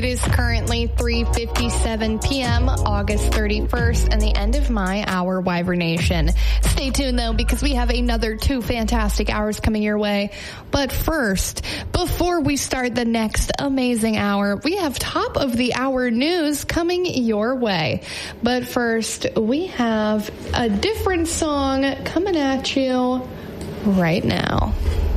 It is currently 3:57 p.m., August 31st, and the end of my hour, Wyvern Nation. Stay tuned, though, because we have another 2 fantastic hours coming your way. But first, before we start the next amazing hour, we have top of the hour news coming your way. But first, we have a different song coming at you right now.